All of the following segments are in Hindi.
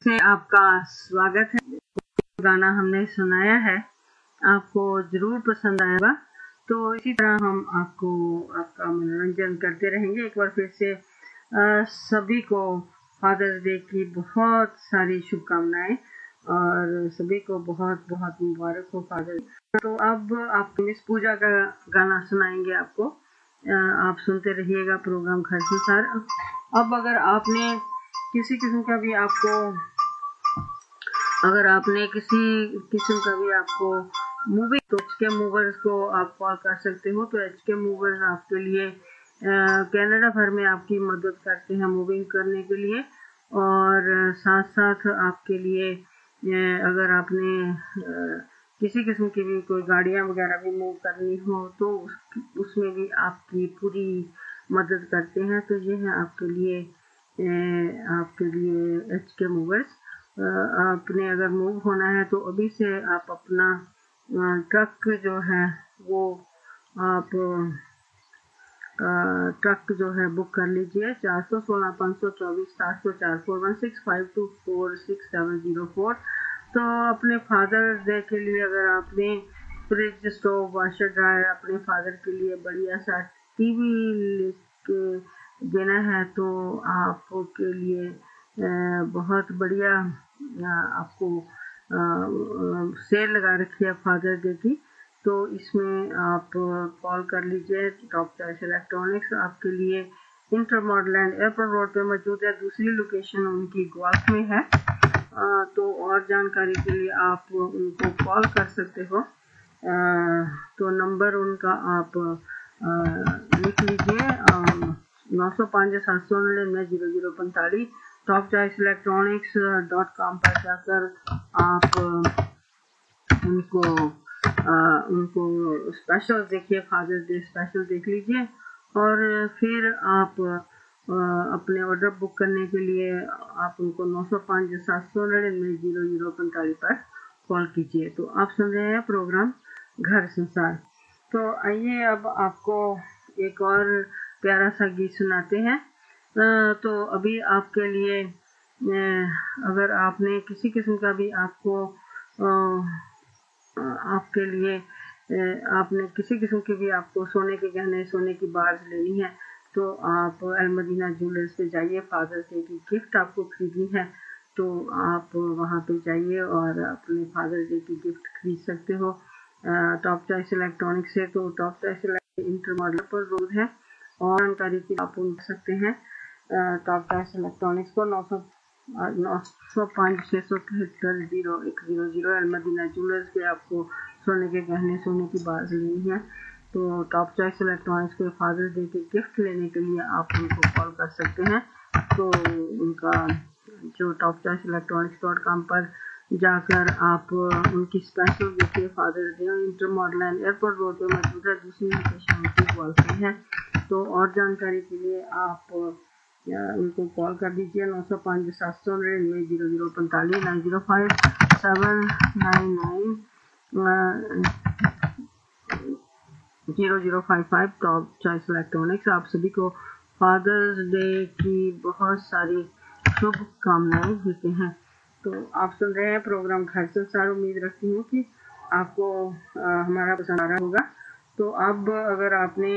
से आपका स्वागत है। गाना हमने सुनाया है, आपको जरूर पसंद आएगा। तो इसी तरह हम आपका मनोरंजन करते रहेंगे। एक बार फिर से सभी को फादर्स डे की बहुत सारी शुभकामनाएं और सभी को बहुत बहुत मुबारक हो फादर्स। तो अब आपको मिस पूजा का गाना सुनाएंगे आपको। आप सुनते रहिएगा प्रोग्राम घर संसार। अब अगर आपने किसी किस्म का भी आपको मूवी, तो HK मूवर्स को आप कॉल कर सकते हो। तो HK मूवर्स आपके लिए कनाडा भर में आपकी मदद करते हैं मूविंग करने के लिए, और साथ साथ आपके लिए अगर आपने किसी किस्म की भी कोई गाड़ियाँ वगैरह भी मूव करनी हो तो उसमें भी आपकी पूरी मदद करते हैं। तो ये है आपके लिए HK मूवर्स। आपने अगर मूव होना है तो अभी से आप अपना ट्रक जो है वो आप ट्रक जो है बुक कर लीजिए 416 524 704 4165246704। तो अपने फादर्स डे के लिए अगर आपने फ्रिज, स्टोव, वाशर, ड्रायर अपने फादर के लिए बढ़िया सा टीवी देना है तो आपके लिए बहुत बढ़िया आपको सेल लगा रखी है फादर डे की। तो इसमें आप कॉल कर लीजिए। टॉप चॉइस इलेक्ट्रॉनिक्स आपके लिए इंटर मॉडलैंड एयरपोर्ट रोड पे मौजूद है। दूसरी लोकेशन उनकी ग्वाल्फ में है। तो और जानकारी के लिए आप उनको कॉल कर सकते हो। तो नंबर उनका आप लिख लीजिए 905 799 0045। टॉप चॉइस इलेक्ट्रॉनिक्स.com पर जाकर आप उनको स्पेशल देखिए, फादर्स डे स्पेशल देख लीजिए, और फिर आप अपने ऑर्डर बुक करने के लिए आप उनको 905 799 0045 पर कॉल कीजिए। तो आप सुन रहे हैं प्रोग्राम घर संसार। तो आइए अब आपको एक और प्यारा सा गीत सुनाते हैं। तो अभी आपके लिए अगर आपने किसी किस्म का भी आपने किसी किस्म की भी आपको सोने के गहने, सोने की बार्स लेनी है तो आप अलमदीना ज्वेलर्स पे जाइए। फादर्स डे की गिफ्ट आपको खरीदनी है तो आप वहाँ पे जाइए और अपने फादर्स डे की गिफ्ट खरीद सकते हो टॉप चॉइस इलेक्ट्रॉनिक्स से। तो टॉप चॉइस इंटर मॉडल पर रोड है, और जानकारी की आप उन सकते हैं टॉप चॉइस इलेक्ट्रॉनिक्स को 905 673 0100 अलमदीना ज्वेलर्स के आपको सोने के गहने, सोने की बार्स लेनी है। तो टॉप चॉइस इलेक्ट्रॉनिक्स के फादर्स डे के गिफ्ट लेने के लिए आप उनको कॉल कर सकते हैं। तो उनका जो टॉप चॉइस इलेक्ट्रॉनिक्स.com पर जाकर आप उनकी स्पेशल देखिए fathers day inter मॉडलैंड airport road पे मौजूद है। दूसरी लोकेशन उनकी ग्वाल्फ में है। तो और जानकारी के लिए आप उनको कॉल कर दीजिए 905 799 0045 905 799 0055। टॉप चॉइस इलेक्ट्रॉनिक्स आप सभी को फादर्स डे की बहुत सारी शुभकामनाएं देते हैं। तो आप सुन रहे हैं प्रोग्राम घर संसार। उम्मीद रखती हूँ कि आपको हमारा पसंद आ रहा होगा। तो अब अगर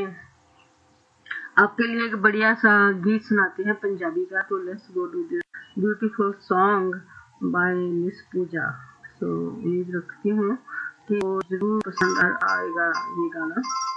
आपके लिए एक बढ़िया सा गीत सुनाते हैं पंजाबी का, तो let's go to the beautiful song by miss पूजा। तो उम्मीद रखती हूँ कि जरूर पसंद आएगा ये गाना।